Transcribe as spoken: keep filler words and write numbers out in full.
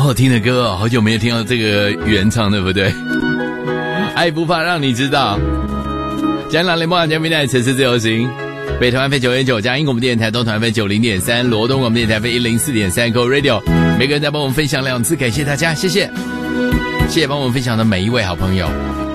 好听的歌哦，好久没有听到这个原唱，对不对？爱不怕让你知道，江南联播网全平台城市自由行，北团飞九点九，嘉音广播电台东团飞九零点三，罗东广播电台飞一零四点三 ，Go Radio， 每个人在帮我们分享两次，感谢大家，谢谢，谢谢帮我们分享的每一位好朋友。